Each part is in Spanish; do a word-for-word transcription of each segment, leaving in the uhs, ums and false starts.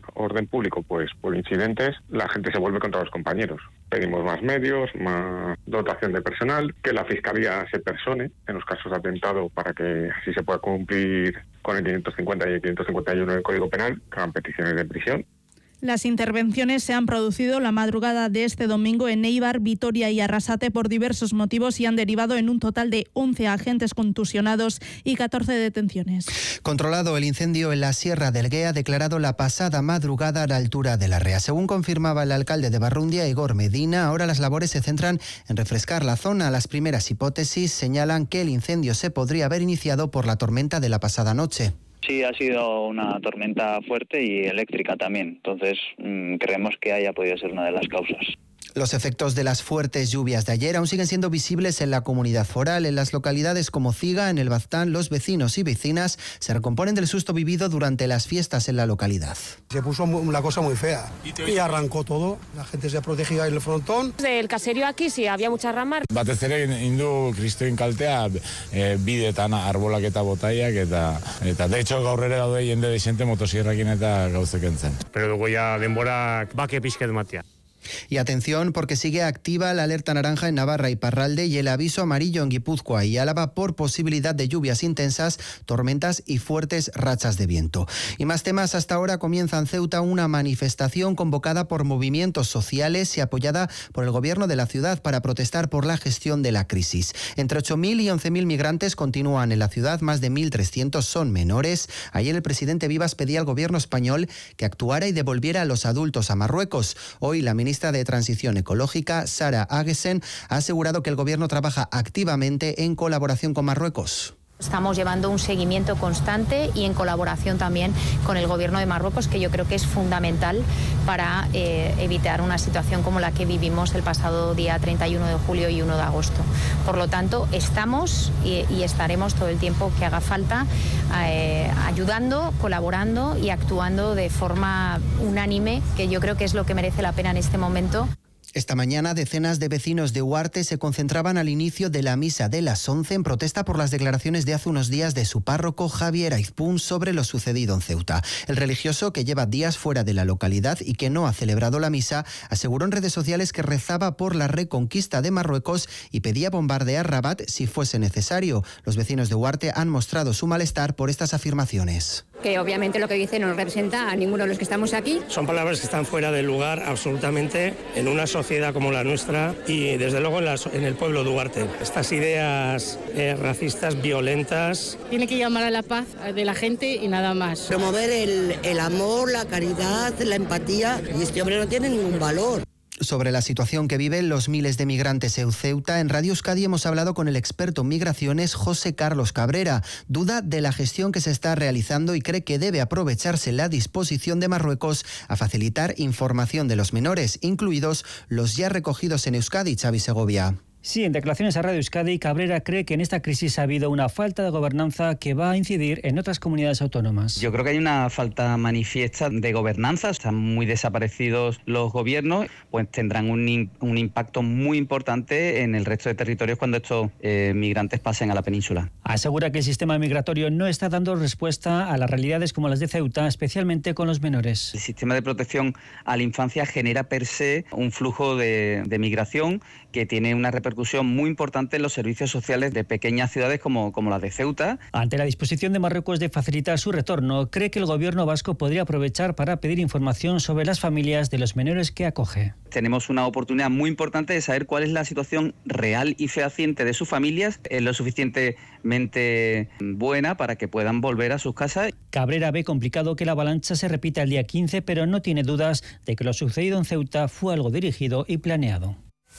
orden público, pues por incidentes, la gente se vuelve contra los compañeros. Pedimos más medios, más dotación de personal, que la Fiscalía se persone en los casos de atentado para que así se pueda cumplir con el quinientos cincuenta y el quinientos cincuenta y uno del Código Penal, que hagan peticiones de prisión. Las intervenciones se han producido la madrugada de este domingo en Éibar, Vitoria y Arrasate por diversos motivos y han derivado en un total de once agentes contusionados y catorce detenciones. Controlado el incendio en la Sierra del Guea, declarado la pasada madrugada a la altura de la Rea. Según confirmaba el alcalde de Barrundia, Igor Medina, ahora las labores se centran en refrescar la zona. Las primeras hipótesis señalan que el incendio se podría haber iniciado por la tormenta de la pasada noche. Sí, ha sido una tormenta fuerte y eléctrica también, entonces mmm, creemos que haya podido ser una de las causas. Los efectos de las fuertes lluvias de ayer aún siguen siendo visibles en la comunidad foral. En las localidades como Ciga, en el Baztán, los vecinos y vecinas se recomponen del susto vivido durante las fiestas en la localidad. Se puso una cosa muy fea y arrancó todo. La gente se protegía en el frontón. Del caserío aquí sí había muchas ramas. Batez ere indu kristoin kaltea e, bidetan arbolak eta botaiak eta eta de hecho gaur ere daude jende desente motosierrakin eta gauzekentzen. Pero dugu ja denborak bake pixket matia. Y atención porque sigue activa la alerta naranja en Navarra y Parralde y el aviso amarillo en Guipúzcoa y Álava por posibilidad de lluvias intensas, tormentas y fuertes rachas de viento. Y más temas, hasta ahora comienza en Ceuta una manifestación convocada por movimientos sociales y apoyada por el gobierno de la ciudad para protestar por la gestión de la crisis. Entre ocho mil y once mil migrantes continúan en la ciudad, más de mil trescientos son menores. Ayer el presidente Vivas pedía al gobierno español que actuara y devolviera a los adultos a Marruecos. Hoy la ministra de Transición Ecológica, Sara Agesen, ha asegurado que el gobierno trabaja activamente en colaboración con Marruecos. Estamos llevando un seguimiento constante y en colaboración también con el gobierno de Marruecos, que yo creo que es fundamental para eh, evitar una situación como la que vivimos el pasado día treinta y uno de julio y uno de agosto. Por lo tanto, estamos y, y estaremos todo el tiempo que haga falta eh, ayudando, colaborando y actuando de forma unánime, que yo creo que es lo que merece la pena en este momento. Esta mañana, decenas de vecinos de Huarte se concentraban al inicio de la misa de las once en protesta por las declaraciones de hace unos días de su párroco Javier Aizpún sobre lo sucedido en Ceuta. El religioso, que lleva días fuera de la localidad y que no ha celebrado la misa, aseguró en redes sociales que rezaba por la reconquista de Marruecos y pedía bombardear Rabat si fuese necesario. Los vecinos de Huarte han mostrado su malestar por estas afirmaciones. Que obviamente lo que dice no representa a ninguno de los que estamos aquí. Son palabras que están fuera de lugar absolutamente en una sociedad como la nuestra y desde luego en, la, en el pueblo de Huarte. Estas ideas eh, racistas, violentas. Tiene que llamar a la paz de la gente y nada más. Promover el, el amor, la caridad, la empatía, y este hombre no tiene ningún valor. Sobre la situación que viven los miles de migrantes en Ceuta, en Radio Euskadi hemos hablado con el experto en migraciones José Carlos Cabrera. Duda de la gestión que se está realizando y cree que debe aprovecharse la disposición de Marruecos a facilitar información de los menores, incluidos los ya recogidos en Euskadi. Xavi Segovia. Sí, en declaraciones a Radio Euskadi, Cabrera cree que en esta crisis ha habido una falta de gobernanza que va a incidir en otras comunidades autónomas. Yo creo que hay una falta manifiesta de gobernanza, están muy desaparecidos los gobiernos, pues tendrán un, un impacto muy importante en el resto de territorios cuando estos eh, migrantes pasen a la península. Asegura que el sistema migratorio no está dando respuesta a las realidades como las de Ceuta, especialmente con los menores. El sistema de protección a la infancia genera per se un flujo de, de migración que tiene una repercusión muy importante en los servicios sociales de pequeñas ciudades como, como las de Ceuta. Ante la disposición de Marruecos de facilitar su retorno, cree que el gobierno vasco podría aprovechar para pedir información sobre las familias de los menores que acoge. Tenemos una oportunidad muy importante de saber cuál es la situación real y fehaciente de sus familias, es lo suficientemente buena para que puedan volver a sus casas. Cabrera ve complicado que la avalancha se repita el día quince, pero no tiene dudas de que lo sucedido en Ceuta fue algo dirigido y planeado.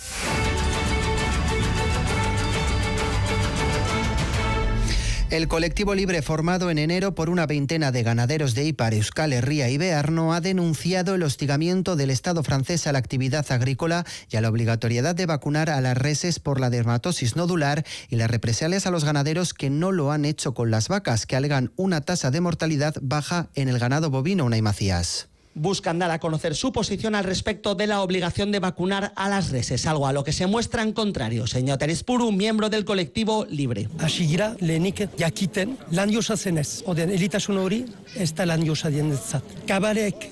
El colectivo libre formado en enero por una veintena de ganaderos de Ipar, Euskal Herria y Bearno ha denunciado el hostigamiento del Estado francés a la actividad agrícola y a la obligatoriedad de vacunar a las reses por la dermatosis nodular y las represalias a los ganaderos que no lo han hecho con las vacas, que alegan una tasa de mortalidad baja en el ganado bovino. Unai Macías. Buscan dar a conocer su posición al respecto de la obligación de vacunar a las reses, algo a lo que se muestran contrarios. Señor Terespuru, miembro del colectivo Libre. Asigira, lehenik jakiten, lan josa zenez. Oden, elitasun hori, ez da lan josa dienetzat. Kabarek